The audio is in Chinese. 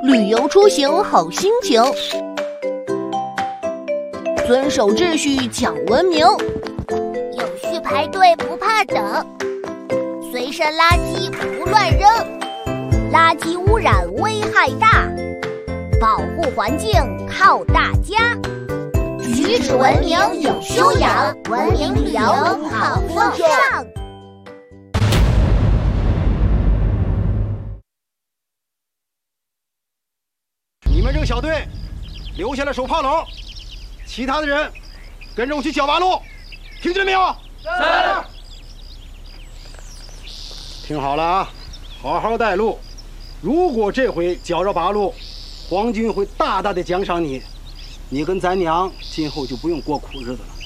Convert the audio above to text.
旅游出行好心情，遵守秩序讲文明， 有序排队不怕等，随身垃圾不乱扔，垃圾污染危害大，保护环境靠大家。举止文明有修养，文明旅游好风尚。 你们这个小队留下来守炮楼，其他的人跟着我去剿八路，听见了没有？是。听好了啊，好好带路。如果这回剿着八路，皇军会大大的奖赏你，你跟咱娘今后就不用过苦日子了。